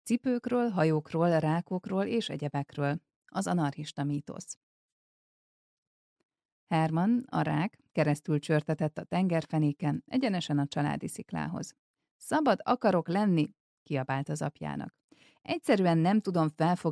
Cipőkről, hajókról, rákokról és egyebekről. Az anarchista mítosz. Herman, a rák, keresztül csörtetett a tengerfenéken, egyenesen a családi sziklához. Szabad akarok lenni, kiabált az apjának. Egyszerűen nem tudom felfogni,